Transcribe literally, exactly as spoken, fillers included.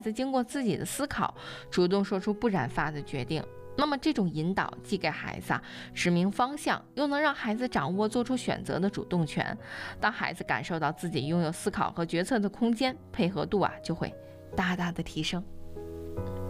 子经过自己的思考，主动说出不染发的决定。那么这种引导既给孩子啊指明方向，又能让孩子掌握做出选择的主动权。当孩子感受到自己拥有思考和决策的空间，配合度啊就会大大的提升。